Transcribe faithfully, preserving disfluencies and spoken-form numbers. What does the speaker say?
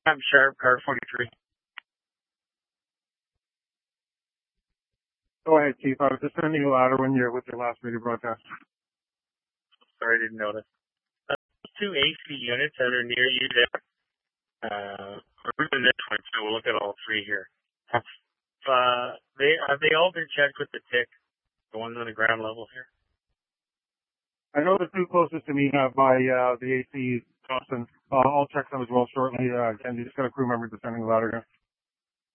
I'm Sharp, car forty-three. Go ahead, Chief. I was just sending you louder when you're with your last radio broadcast. Sorry, I didn't notice. Uh, two A C units that are near you there. Uh, we're in this one, so we'll look at all three here. Uh, they have they all been checked with the tick? The ones on the ground level here. I know the two closest to me have my uh, the A C Johnson. Uh, I'll check them as well shortly. Uh, again, you just got a crew member descending the ladder here.